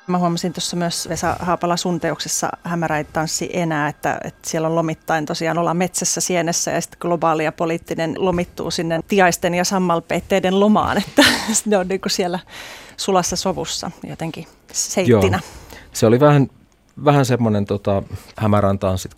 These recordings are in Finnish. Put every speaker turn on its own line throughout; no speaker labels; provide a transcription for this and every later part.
Mä huomasin tuossa myös Vesa Haapala sun teoksessa Hämärä ei tanssi enää, että siellä on lomittain tosiaan ollaan metsässä sienessä ja sitten globaali ja poliittinen lomittuu sinne tiaisten ja sammalpeitteiden lomaan, että ne on niin kuin siellä sulassa sovussa jotenkin seittinä.
Joo. Se oli vähän semmoinen Hämärän tanssit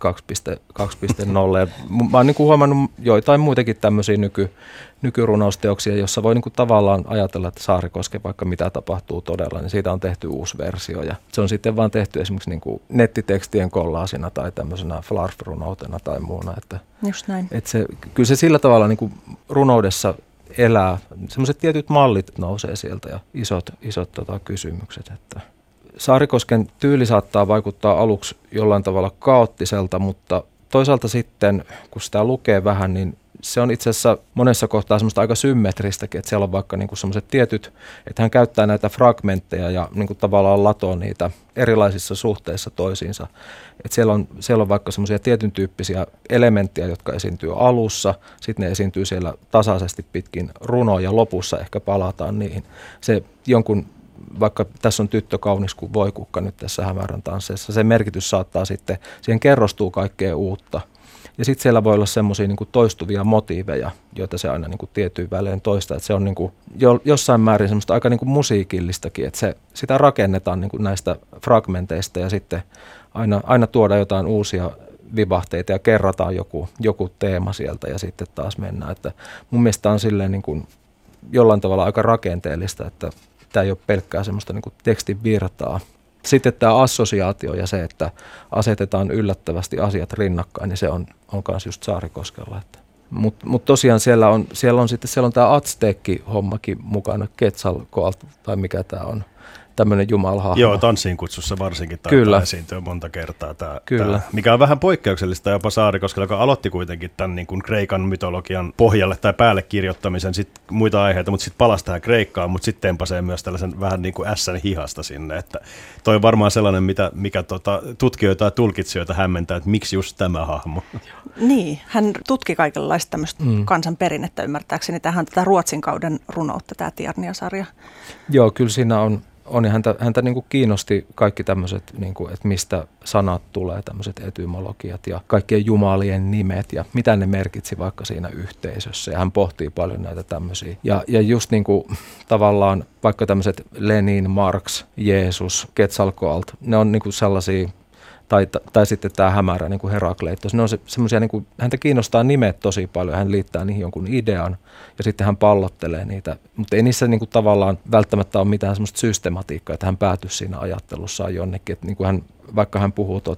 2.0. Mä oon niin kuin huomannut joitain muitakin tämmöisiä nykyrunousteoksia, jossa voi niin kuin tavallaan ajatella, että Saarikosken vaikka mitä tapahtuu todella, niin siitä on tehty uusi versio. Ja se on sitten vaan tehty esimerkiksi niin kuin nettitekstien kollaasina tai tämmöisenä flarf-runoutena tai muuna. Että,
just näin.
Että kyllä se sillä tavalla niin kuin runoudessa elää. Semmoiset tietyt mallit nousee sieltä ja isot kysymykset, että Saarikosken tyyli saattaa vaikuttaa aluksi jollain tavalla kaoottiselta, mutta toisaalta sitten, kun sitä lukee vähän, niin se on itse asiassa monessa kohtaa semmoista aika symmetristäkin, että siellä on vaikka niinku semmoiset tietyt, että hän käyttää näitä fragmentteja ja niinku tavallaan latoo niitä erilaisissa suhteissa toisiinsa. Että siellä on vaikka semmoisia tietyn tyyppisiä elementtejä, jotka esiintyy alussa, sitten ne esiintyy siellä tasaisesti pitkin runoa ja lopussa ehkä palataan niihin. Se jonkun vaikka tässä on tyttö kaunis kuin voikukka nyt tässä Hämärän tansseissa, se merkitys saattaa sitten, siihen kerrostuu kaikkea uutta. Ja sitten siellä voi olla semmoisia niin kuin toistuvia motiiveja, joita se aina niin kuin tietyin välein toistaa. Että se on niin kuin jossain määrin semmoista aika niin kuin musiikillistakin, että sitä rakennetaan niin kuin näistä fragmenteista ja sitten aina tuodaan jotain uusia vivahteita ja kerrataan joku teema sieltä ja sitten taas mennään. Että mun mielestä on silleen niin kuin jollain tavalla aika rakenteellista, että tämä ei ole pelkkää semmoista niin kuin tekstin virtaa. Sitten tämä assosiaatio ja se, että asetetaan yllättävästi asiat rinnakkain, niin se on myös just Saarikoskella. Mutta tosiaan siellä on tämä Azteekki-hommakin mukana, Quetzalcoatl tai mikä tämä on, tämmöinen jumalhahmo.
Joo, Tanssiin kutsussa varsinkin taitaa esiintyä monta kertaa. Tämä, mikä on vähän poikkeuksellista jopa Saarikoskella, joka aloitti kuitenkin tämän niin kuin Kreikan mytologian pohjalle tai päälle kirjoittamisen, sit muita aiheita, mutta sitten palasi tähän Kreikkaan, mutta sitten tempasee myös tällaisen vähän niin kuin ässän hihasta sinne. Että toi on varmaan sellainen, mikä tutkijoita ja tulkitsijoita hämmentää, että miksi just tämä hahmo.
Niin, hän tutki kaikenlaista tämmöistä kansanperinnettä ymmärtääkseni. Tämähän on tätä Ruotsin kauden runoutta, tämä Tiarnia-sarja.
Joo, kyllä siinä on ja häntä niin kuin kiinnosti kaikki tämmöiset, niin kuin, että mistä sanat tulee, tämmöiset etymologiat ja kaikkien jumalien nimet ja mitä ne merkitsi vaikka siinä yhteisössä. Ja hän pohtii paljon näitä tämmöisiä. Ja just niin kuin tavallaan vaikka tämmöiset Lenin, Marx, Jeesus, Quetzalcoatl, ne on niin kuin sellaisia, tai sitten tämä Hämärä, niin kuin Herakleitos. Ne on semmoisia, niin kuin, häntä kiinnostaa nimet tosi paljon, hän liittää niihin jonkun idean ja sitten hän pallottelee niitä, mutta ei niissä niin kuin, tavallaan välttämättä ole mitään semmoista systematiikkaa, että hän päätyisi siinä ajattelussaan jonnekin, että niin kuin vaikka hän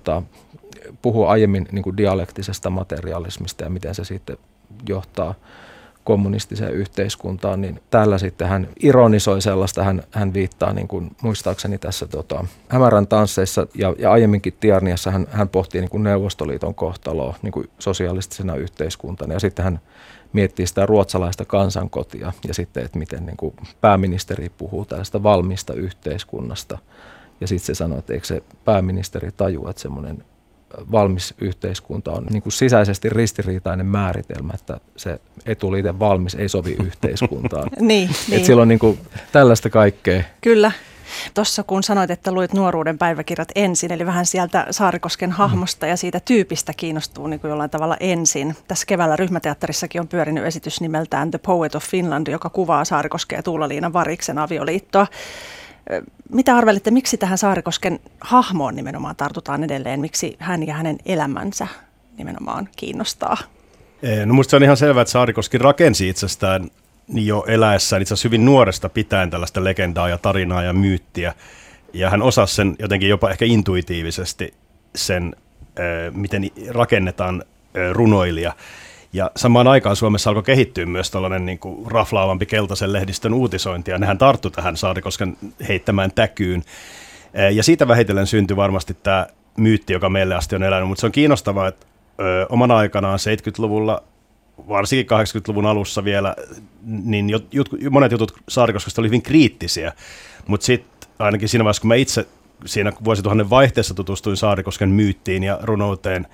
puhuu aiemmin niin kuin dialektisesta materialismista ja miten se sitten johtaa kommunistiseen yhteiskuntaan, niin täällä sitten hän ironisoi sellaista, hän viittaa niin kuin, muistaakseni tässä Hämärän tansseissa ja aiemminkin Tiarniassa hän pohtii niin kuin Neuvostoliiton kohtaloa niin kuin sosialistisena yhteiskuntana ja sitten hän miettii sitä ruotsalaista kansankotia ja sitten, että miten niin kuin pääministeri puhuu tällaista valmista yhteiskunnasta ja sitten se sanoo, että eikö se pääministeri tajua, että semmoinen valmis yhteiskunta on niin kuin sisäisesti ristiriitainen määritelmä, että se etuliite valmis ei sovi yhteiskuntaan.
niin.
Että sillä on niin kuin tällaista kaikkea.
Kyllä. Tuossa kun sanoit, että luit nuoruuden päiväkirjat ensin, eli vähän sieltä Saarikosken hahmosta ja siitä tyypistä kiinnostuu niin kuin jollain tavalla ensin. Tässä keväällä Ryhmäteatterissakin on pyörinyt esitys nimeltään The Poet of Finland, joka kuvaa Saarikosken ja Tuula-Liina Variksen avioliittoa. Mitä arvelette, miksi tähän Saarikosken hahmoon nimenomaan tartutaan edelleen? Miksi hän ja hänen elämänsä nimenomaan kiinnostaa?
No musta se on ihan selvää, että Saarikoski rakensi itsestään jo eläessään itse asiassa hyvin nuoresta pitäen tällaista legendaa ja tarinaa ja myyttiä. Ja hän osasi sen jotenkin jopa ehkä intuitiivisesti sen, miten rakennetaan runoilija. Ja samaan aikaan Suomessa alkoi kehittyä myös tällainen niin kuin raflaavampi keltaisen lehdistön uutisointi, ja nehän tarttu tähän Saarikosken heittämään täkyyn. Ja siitä vähitellen syntyi varmasti tämä myytti, joka meille asti on elänyt, mutta se on kiinnostavaa, että omana aikanaan 70-luvulla, varsinkin 80-luvun alussa vielä, niin monet jutut Saarikoskesta oli hyvin kriittisiä, mutta sitten ainakin siinä vaiheessa, kun mä itse siinä vuosituhannen vaihteessa tutustuin Saarikosken myyttiin ja runouteen,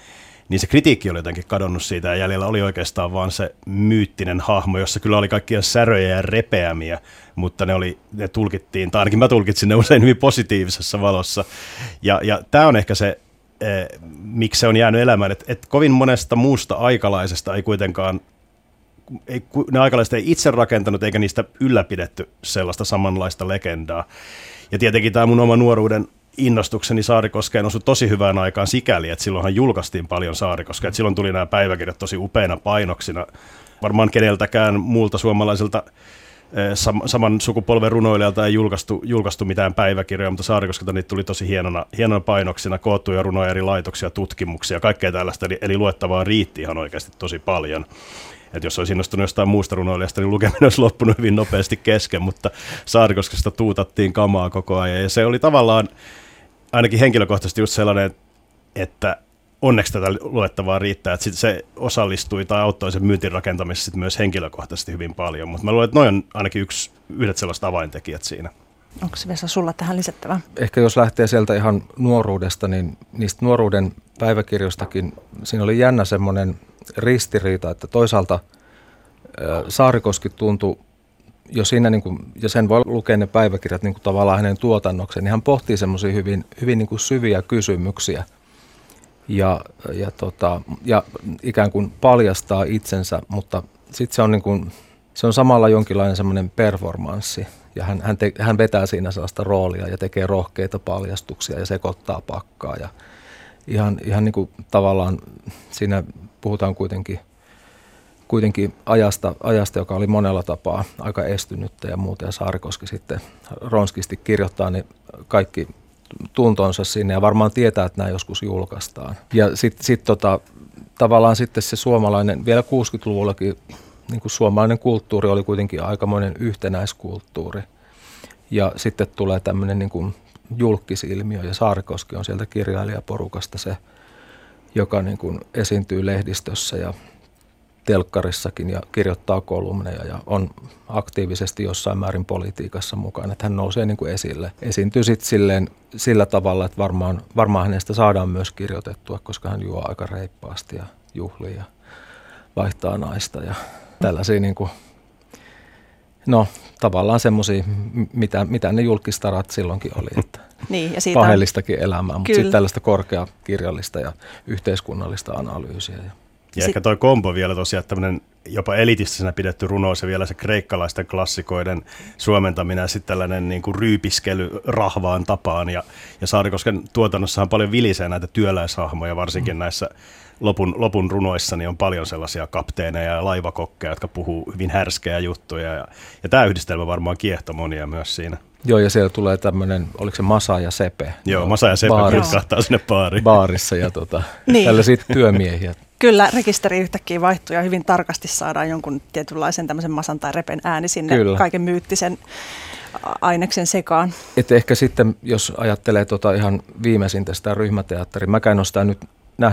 niin se kritiikki oli jotenkin kadonnut siitä ja jäljellä oli oikeastaan vaan se myyttinen hahmo, jossa kyllä oli kaikkia säröjä ja repeämiä, mutta ne tulkittiin, tai ainakin mä tulkitsin ne usein hyvin positiivisessa valossa. Ja tämä on ehkä se, miksi se on jäänyt elämään, että kovin monesta muusta aikalaisesta ei kuitenkaan, ne aikalaiset ei itse rakentanut eikä niistä ylläpidetty sellaista samanlaista legendaa. Ja tietenkin tämä mun oma nuoruuden innostukseni Saarikoskeen osui tosi hyvään aikaan sikäli, että silloinhan julkaistiin paljon Saarikoskea. Silloin tuli nämä päiväkirjat tosi upeina painoksina. Varmaan keneltäkään muulta suomalaiselta saman sukupolven runoilijalta ei julkaistu mitään päiväkirjoja, mutta Saarikoskelta niitä tuli tosi hienona painoksina, koottuja runoja, eri laitoksia, tutkimuksia, kaikkea tällaista. Eli luettavaa riitti ihan oikeasti tosi paljon. Että jos olisi innostunut jostain muusta runoilijasta, niin lukeminen olisi loppunut hyvin nopeasti kesken, mutta Saarikoskesta tuutattiin kamaa koko ajan. Ja se oli tavallaan ainakin henkilökohtaisesti just sellainen, että onneksi tätä luettavaa riittää, että se osallistui tai auttoi sen myyntin rakentamisessa myös henkilökohtaisesti hyvin paljon. Mutta mä luulen, että noin on ainakin yhdet sellaiset avaintekijät siinä.
Onko Vesa sulla tähän lisättävää?
Ehkä jos lähtee sieltä ihan nuoruudesta, niin niistä nuoruuden päiväkirjoistakin siinä oli jännä semmoinen ristiriita, että toisaalta Saarikoski tuntui jo siinä, niin kuin, ja sen voi lukea ne päiväkirjat niin kuin tavallaan hänen tuotannoksen, niin hän pohtii semmoisia hyvin niin kuin syviä kysymyksiä ja ikään kuin paljastaa itsensä, mutta sitten se on samalla jonkinlainen semmoinen performanssi, ja hän vetää siinä sellaista roolia ja tekee rohkeita paljastuksia ja sekoittaa pakkaa, ja ihan niin kuin tavallaan siinä puhutaan kuitenkin ajasta, joka oli monella tapaa aika estynyttä ja muuta, ja Saarikoski sitten ronskisti kirjoittaa ne kaikki tuntonsa sinne ja varmaan tietää, että nämä joskus julkaistaan. Ja sitten tavallaan sitten se suomalainen, vielä 60-luvullakin niin kuin suomalainen kulttuuri oli kuitenkin aikamoinen yhtenäiskulttuuri. Ja sitten tulee tämmöinen niin kuin julkkisilmiö, ja Saarikoski on sieltä kirjailijaporukasta se, joka niin kuin esiintyy lehdistössä ja telkkarissakin ja kirjoittaa kolumneja ja on aktiivisesti jossain määrin politiikassa mukana. Että hän nousee niin kuin esille. Esiintyy sitten sillä tavalla, että varmaan hänestä saadaan myös kirjoitettua, koska hän juo aika reippaasti ja juhlii ja vaihtaa naista ja tällaisia niin kuin, tavallaan semmoisia, mitä ne julkistarat silloinkin oli, että
niin, ja siitä
paheellistakin elämää, mutta sitten tällaista korkeakirjallista ja yhteiskunnallista analyysiä.
Ja ehkä toi kombo vielä tosiaan, tämmöinen jopa elitistisena pidetty runous ja vielä se kreikkalaisten klassikoiden suomentaminen ja sitten tällainen niin kuin ryypiskely rahvaan tapaan. Ja Saarikosken tuotannossa on paljon vilisee näitä työläishahmoja, varsinkin näissä lopun runoissa niin on paljon sellaisia kapteeneja ja laivakokkeja, jotka puhuu hyvin härskeä juttuja. Ja tämä yhdistelmä varmaan kiehtoi monia myös siinä.
Joo, ja siellä tulee tämmöinen, oliko se Masa ja Sepe?
Joo, Masa ja Sepe kahtaa sinne baariin.
Baarissa ja
niin.
Tällaisia työmiehiä.
Kyllä, rekisteri yhtäkkiä vaihtuu ja hyvin tarkasti saadaan jonkun tietynlaisen tämmöisen Masan tai Repen ääni sinne kaiken myyttisen aineksen sekaan.
Et ehkä sitten, jos ajattelee ihan viimeisintä sitä ryhmäteatteria, mäkään en ole sitä nyt